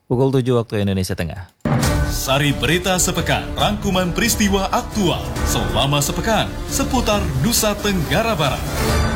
Pukul 7 waktu Indonesia Tengah. Sari Berita Sepekan, rangkuman peristiwa aktual selama sepekan seputar Nusa Tenggara Barat.